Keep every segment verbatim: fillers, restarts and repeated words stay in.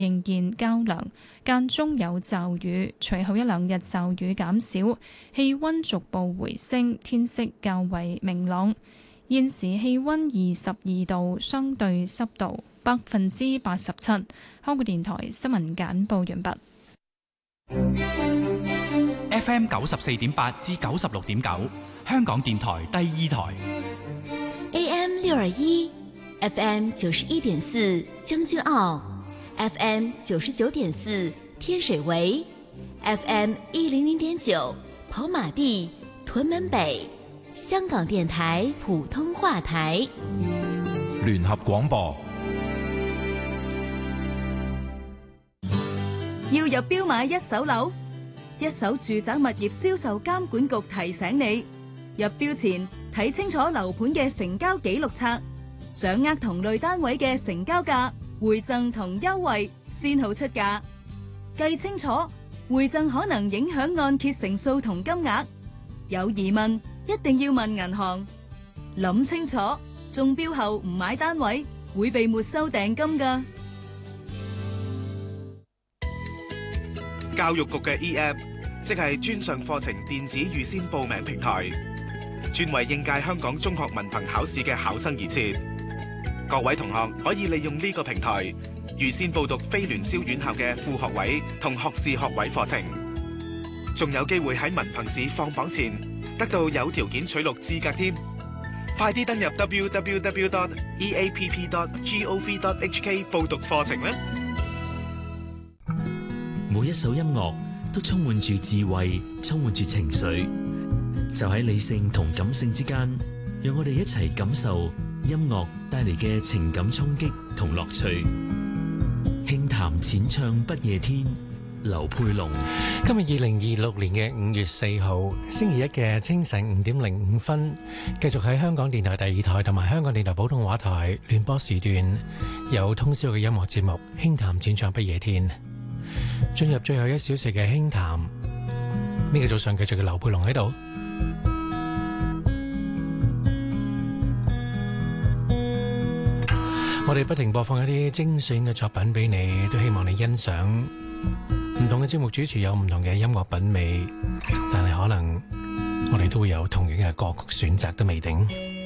仍然較涼，間中有驟雨，隨後一兩日驟雨減少，氣溫逐步回升，天色較為明朗。現時氣溫二十二度，相對濕度百分之八十七。香港電台新聞簡報完畢。 F M 九十四點八至九十六點九，香港電台第二台。 A M 六二一，F M 九十一點四，將軍澳。F M 九十九點四，天水圍 ；F M 一零零點九，跑馬地、屯門北。香港電台普通話台， 聯合廣播。 要入標買一手樓，一手住宅物業銷售監管局提醒你，入標前睇清楚樓盤嘅成交記錄冊，掌握同類單位嘅成交價、回贈同優惠，先好出價。計清楚，回贈可能影響按揭成數同金額。有疑問一定要問銀行。諗清楚，中標後唔買單位會被沒收訂金㗎。 教育局嘅 E App 即係專上課程電子預先報名平台，專為應屆香港中學文憑考試嘅考生而設。各位同學可以利用呢個平台預先報讀非聯招院校嘅副學位同學士學位課程，仲有機會喺文憑試放榜前得到有條件取錄資格添。快啲登入 double-u double-u double-u dot e a p p dot gov dot h k 報讀課程啦！ 每一首音樂都充滿住智慧，充滿住情緒，就喺理性同感性之間，讓我哋一齊感受音樂帶嚟嘅情感衝擊同樂趣。輕談淺唱不夜天，劉佩龍。 今日二零二六年嘅五月四號星期一嘅清晨五點零五分，繼續喺香港電台第二台同埋香港電台普通話台聯播時段，有通宵嘅音樂節目《輕談淺唱不夜天》。進入最後一小時嘅輕談，呢個早上繼續嘅劉佩龍喺度。我哋不停播放一啲精選嘅作品俾你，都希望你欣賞。唔同嘅節目主持有唔同嘅音樂品味，但係可能我哋都會有同樣嘅歌曲選擇都未定，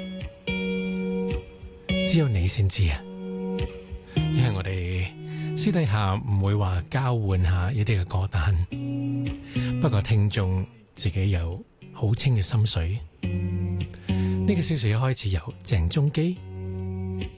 只有你先知啊！因為我哋私底下唔會話交換下一啲嘅歌單，不過聽眾自己有好清嘅心水。呢個小時一開始由鄭中基。